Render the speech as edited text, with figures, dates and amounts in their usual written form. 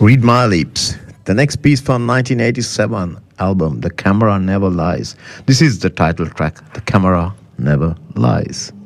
Read My Lips, the next piece from 1987 album, The Camera Never Lies. This is the title track, The Camera Never Lies.